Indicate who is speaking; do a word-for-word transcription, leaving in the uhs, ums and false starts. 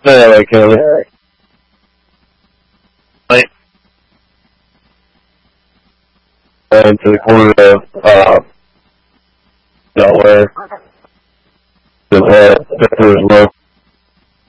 Speaker 1: Yeah, like, uh, like, uh, to the corner of, uh, Delaware. The, uh, there was low